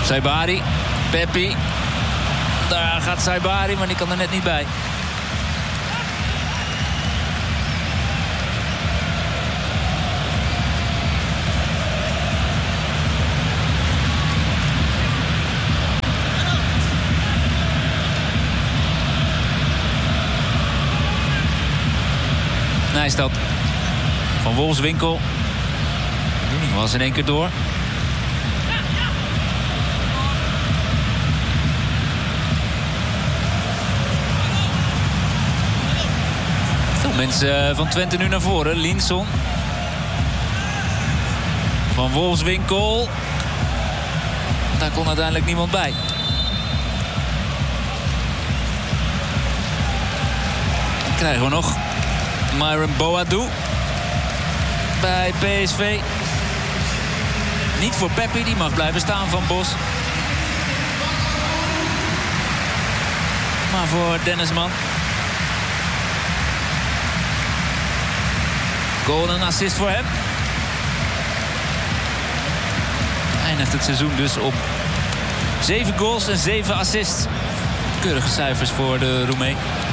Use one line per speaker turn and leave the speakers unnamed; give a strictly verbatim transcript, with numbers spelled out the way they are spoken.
Saibari, Peppi. Daar gaat Saibari, maar die kan er net niet bij. Nijstad van Wolfswinkel. Was in één keer door. Veel mensen van Twente nu naar voren. Linson. Van Wolfswinkel. Daar kon uiteindelijk niemand bij. Dan krijgen we nog Myron Boadou bij P S V. Niet voor Peppi, die mag blijven staan van Bos. Maar voor Dennisman. Goal en assist voor hem. Eindigt het seizoen dus op zeven goals en zeven assists. Keurige cijfers voor de Roemee.